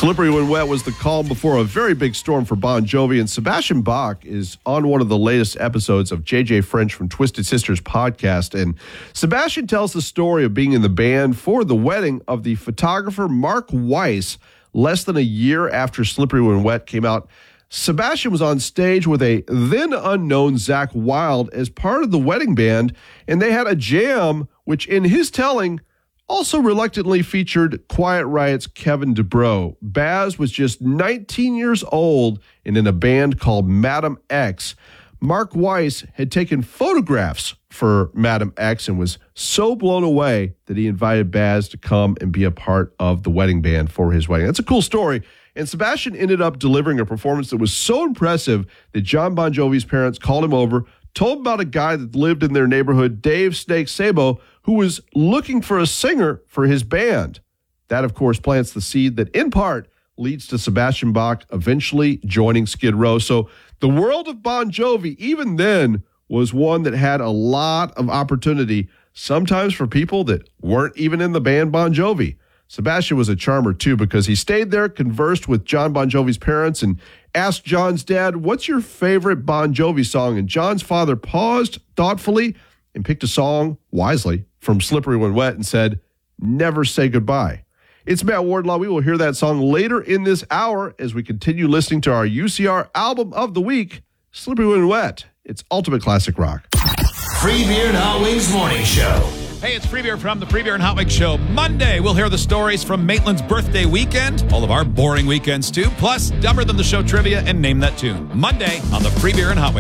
Slippery When Wet was the calm before a very big storm for Bon Jovi, and Sebastian Bach is on one of the latest episodes of JJ French from Twisted Sisters podcast, and Sebastian tells the story of being in the band for the wedding of the photographer Mark Weiss less than a year after Slippery When Wet came out. Sebastian was on stage with a then unknown Zakk Wylde as part of the wedding band, and they had a jam which, in his telling, also reluctantly featured Quiet Riot's Kevin DuBrow. Baz was just 19 years old and in a band called Madam X. Mark Weiss had taken photographs for Madam X and was so blown away that he invited Baz to come and be a part of the wedding band for his wedding. That's a cool story. And Sebastian ended up delivering a performance that was so impressive that John Bon Jovi's parents called him over, told him about a guy that lived in their neighborhood, Dave Snake Sabo, who was looking for a singer for his band. That, of course, plants the seed that, in part, leads to Sebastian Bach eventually joining Skid Row. So the world of Bon Jovi, even then, was one that had a lot of opportunity, sometimes for people that weren't even in the band Bon Jovi. Sebastian was a charmer, too, because he stayed there, conversed with John Bon Jovi's parents, and asked John's dad, "What's your favorite Bon Jovi song?" And John's father paused thoughtfully and picked a song, wisely, from Slippery When Wet and said, "Never Say Goodbye." It's Matt Wardlaw. We will hear that song later in this hour as we continue listening to our UCR album of the week, Slippery When Wet. It's ultimate classic rock. Free Beer and Hot Wings Morning Show. Hey, it's Free Beer from the Free Beer and Hot Wings Show. Monday, we'll hear the stories from Maitland's birthday weekend, all of our boring weekends too, plus Dumber Than the Show trivia and Name That Tune. Monday on the Free Beer and Hot Wings